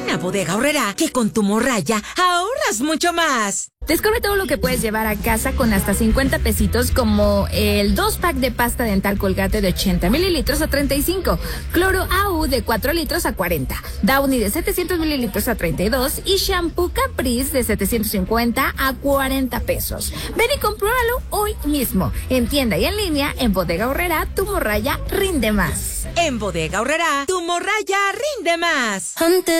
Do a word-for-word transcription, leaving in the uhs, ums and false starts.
Ven a Bodega Aurrerá, que con tu morralla ahorras mucho más. Descubre todo lo que puedes llevar a casa con hasta cincuenta pesitos, como el dos pack de pasta dental Colgate de ochenta mililitros a treinta y cinco, Cloro A U de cuatro litros a cuarenta, Downy de setecientos mililitros a treinta y dos y Shampoo Caprice de setecientos cincuenta a cuarenta pesos. Ven y compruébalo hoy mismo. En tienda y en línea, en Bodega Aurrerá, tu morralla rinde más. En Bodega Aurrerá, tu morralla rinde más. Antes